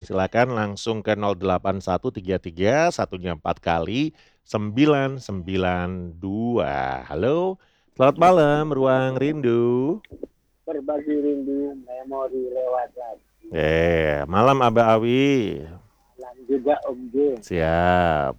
silakan langsung ke 08133 satunya 4 kali 992. Halo, selamat malam Ruang Rindu. Berbagi rindu memori lewat lagi. Malam Abah Awi. Malam juga Om Jun. Siap.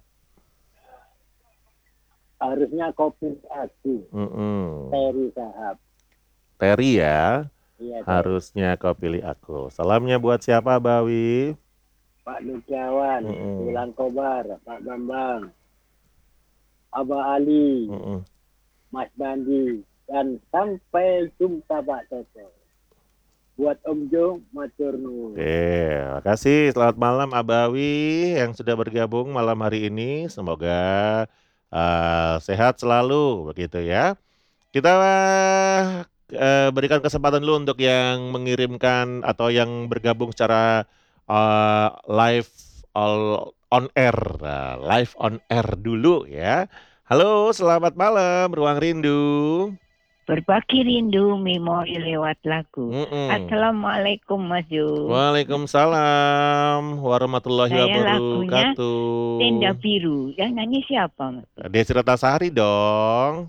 Harusnya kopi aku. Terry Sahab. Terry ya. Iya, harusnya kau pilih aku. Salamnya buat siapa Abah Awi? Pak Nukiawan, Bulan Kobar, Pak Bambang, Abah Ali, Mas Bandi, dan sampai jumpa Pak Toto. Buat Om Jo, matur nuwun. Makasih. Selamat malam Abah Awi yang sudah bergabung malam hari ini. Semoga sehat selalu begitu ya. Kita berikan kesempatan dulu untuk yang mengirimkan atau yang bergabung secara live on air. Live on air dulu ya. Halo, selamat malam Ruang Rindu. Berbagi rindu memori lewat lagu. Assalamualaikum Mas Jo. Waalaikumsalam warahmatullahi wabarakatuh. Tenda Biru. Yang nyanyi siapa Mas? Desi Ratnasari dong.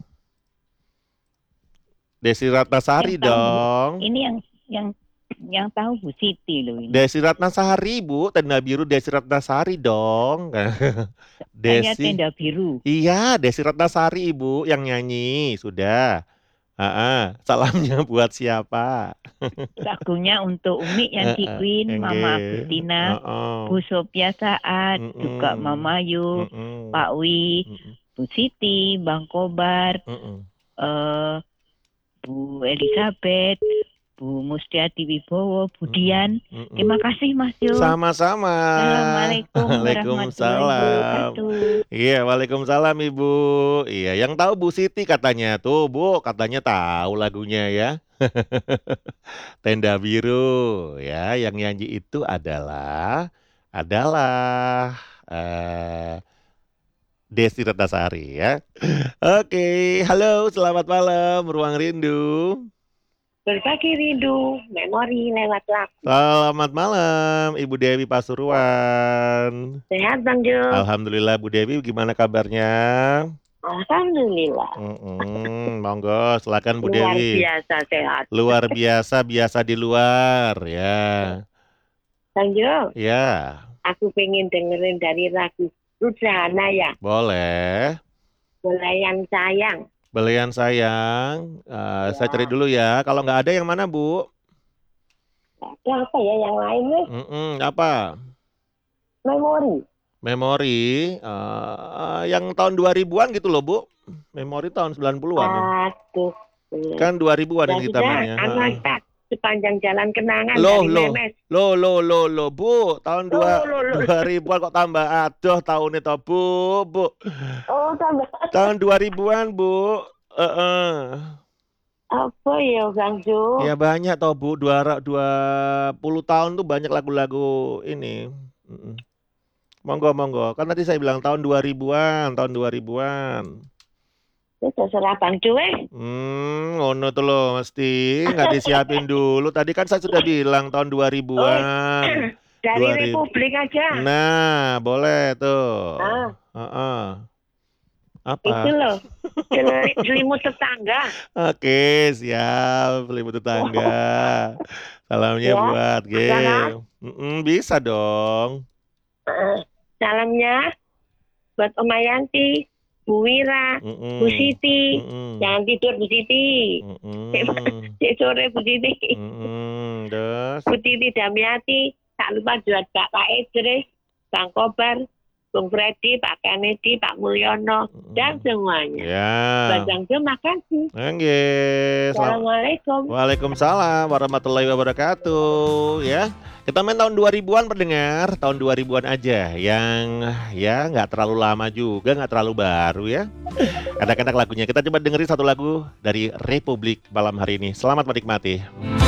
Desi Ratnasari dong. Ini yang tahu Bu Siti loh ini. Desi Ratnasari Bu, Tenda Biru Desi Ratnasari dong. Hanya Tenda Biru. Iya, Desi Ratnasari Ibu yang nyanyi sudah. Salamnya buat siapa? Lagunya untuk Umi yang di Queen, Mama Agustina, Bu Sophia Saat, juga Mama Yu, Pak Wi, Bu Siti, Bang Kobar, Bu Elizabeth, Bu Mustiati Wibowo, Bu Dian. Terima kasih Mas Jo. Sama-sama. Assalamualaikum warahmatullahi wabarakatuh. Iya, waalaikumsalam Ibu. Iya, yang tahu Bu Siti katanya tuh, Bu, katanya tahu lagunya ya. Tenda Biru ya, yang nyanyi itu adalah Desi Ratnasari ya. Oke, halo, selamat malam Ruang Rindu. Berbagi rindu, memori lewat lagu. Selamat malam Ibu Dewi Pasuruan. Sehat Bang Jo. Alhamdulillah Bu Dewi, gimana kabarnya? Alhamdulillah. Monggo, silakan Bu Luar Dewi. Luar biasa sehat. Luar biasa, biasa di luar ya. Bang Jo. Ya. Aku pengen dengerin dari lagu Rudrahana ya. Boleh. Belayan sayang. Belayan sayang, saya cari dulu ya. Kalau nggak ada yang mana Bu? Ada apa ya yang lain nih? Apa? Memori. Memori, yang tahun 2000-an gitu loh Bu. Memori tahun 90-an. Aduh. Kan 2000-an ini kita mainnya. Sepanjang jalan kenangan loh, dari Memes. Loh, Bu. Tahun 2000-an kok tambah aduh tahunnya toh Bu. Oh, tambah. Tahun 2000-an, Bu. Apa ya, Bang Jo? Ya banyak toh, Bu. 20 tahun tuh banyak lagu-lagu ini. Monggo. Kan tadi saya bilang tahun 2000-an. Terserah Bang Jo ngono tuh loh, mesti nggak disiapin dulu. Tadi kan saya sudah bilang tahun 2000-an. Dari Republik aja. Nah, boleh tuh. Apa? Itu loh, selimut tetangga. Oke, siap, selimut tetangga. Salamnya ya, buat bisa dong. Salamnya buat Oma Yanti, Bu Wira, Bu Siti. Jangan tidur Bu Siti. Sore Bu Siti. Bu Titi Damiati. Tak lupa juga Pak Idris, Bang Kobar, Bung Freddy, Pak Kennedy, Pak Mulyono, dan semuanya. Ya. Bang Jo, makasih. Assalamualaikum. Waalaikumsalam warahmatullahi wabarakatuh. Ya, kita main tahun 2000-an pendengar, tahun 2000-an aja, yang ya nggak terlalu lama juga, nggak terlalu baru ya. Enak-enak lagunya. Kita coba dengerin satu lagu dari Republik malam hari ini. Selamat menikmati.